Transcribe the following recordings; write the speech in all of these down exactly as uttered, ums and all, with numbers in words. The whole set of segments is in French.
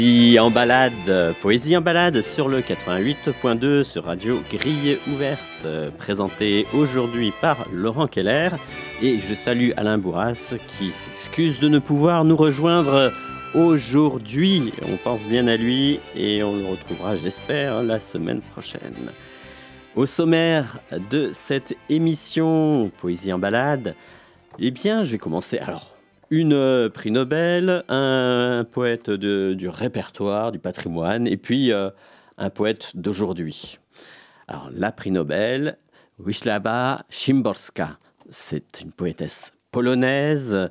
Poésie en balade, euh, poésie en balade sur le quatre-vingt-huit point deux sur Radio Grille Ouverte, euh, présenté aujourd'hui par Laurent Keller. Et je salue Alain Bourras qui s'excuse de ne pouvoir nous rejoindre aujourd'hui. On pense bien à lui et on le retrouvera, j'espère, la semaine prochaine. Au sommaire de cette émission Poésie en balade, eh bien, je vais commencer. Alors, une euh, prix Nobel, un, un poète de, du répertoire, du patrimoine, et puis euh, un poète d'aujourd'hui. Alors, la prix Nobel, Wisława Szymborska. C'est une poétesse polonaise.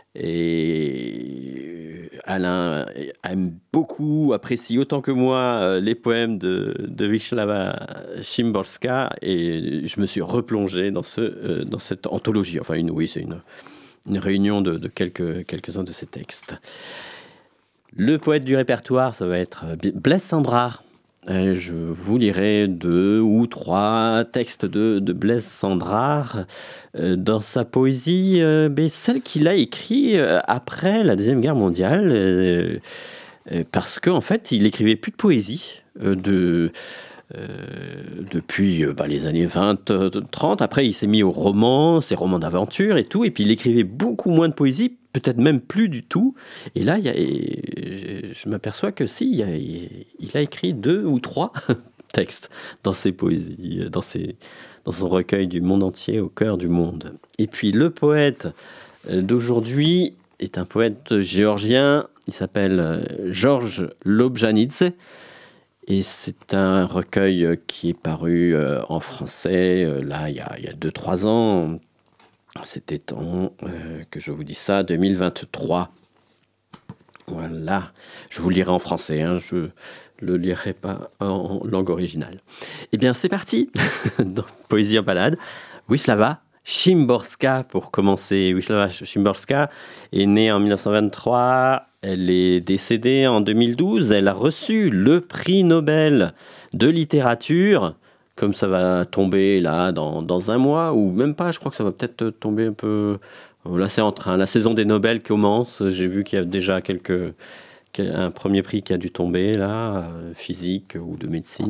Et Alain aime beaucoup, apprécie autant que moi les poèmes de, de Wisława Szymborska, et je me suis replongé dans, ce, dans cette anthologie. Enfin, une, oui, c'est une, une réunion de, de quelques, quelques-uns de ses textes. Le poète du répertoire, ça va être Blaise Cendrars. Je vous lirai deux ou trois textes de, de Blaise Cendrars euh, dans sa poésie, euh, mais celle qu'il a écrite euh, après la Deuxième Guerre mondiale, euh, euh, parce qu'en fait, il écrivait plus de poésie euh, de, euh, depuis euh, bah, les années vingt, trente. Après, il s'est mis aux romans, ses romans d'aventure et tout, et puis il écrivait beaucoup moins de poésie, peut-être même plus du tout. Et là, il y a, je, je m'aperçois que si, il, y a, il a écrit deux ou trois textes dans ses poésies, dans, ses, dans son recueil du monde entier au cœur du monde. Et puis le poète d'aujourd'hui est un poète géorgien, il s'appelle Georges Lobjanidze, et c'est un recueil qui est paru en français, là, il y a, il y a deux trois ans. C'était en, euh, que je vous dis ça, deux mille vingt-trois. Voilà, je vous le lirai en français, hein, je ne le lirai pas en langue originale. Eh bien, c'est parti, dans Poésie en balade. Wisława Szymborska, pour commencer. Wisława Szymborska est née en dix-neuf cent vingt-trois, elle est décédée en deux mille douze, elle a reçu le prix Nobel de littérature. Comme ça va tomber là dans, dans un mois, ou même pas, je crois que ça va peut-être tomber un peu... Là, c'est en train. La saison des Nobel commence. J'ai vu qu'il y a déjà quelques, un premier prix qui a dû tomber, là, physique ou de médecine.